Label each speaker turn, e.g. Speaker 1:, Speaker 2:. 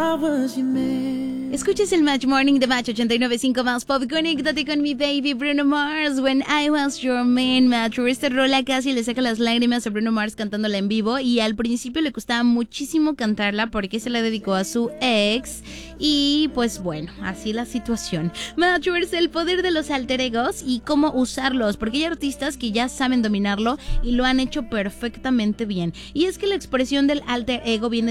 Speaker 1: Escuches el Match Morning de Match 89.5 más pop. Conéctate con mi baby Bruno Mars. When I Was Your Man, Match. Esta rola casi le saca las lágrimas a Bruno Mars cantándola en vivo. Y al principio le costaba muchísimo cantarla porque se la dedicó a su ex. Y pues bueno, así la situación. Matchers, el poder de los alter egos y cómo usarlos. Porque hay artistas que ya saben dominarlo y lo han hecho perfectamente bien. Y es que la expresión del alter ego viene